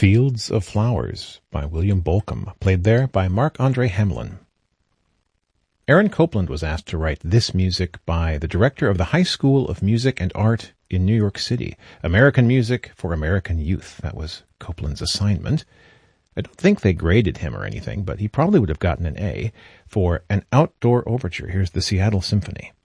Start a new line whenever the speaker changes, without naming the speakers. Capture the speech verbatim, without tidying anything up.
Fields of Flowers by William Bolcom, played there by Marc-Andre Hamelin. Aaron Copland was asked to write this music by the director of the High School of Music and Art in New York City. American Music for American Youth. That was Copland's assignment. I don't think they graded him or anything, but he probably would have gotten an A for An Outdoor Overture. Here's the Seattle Symphony.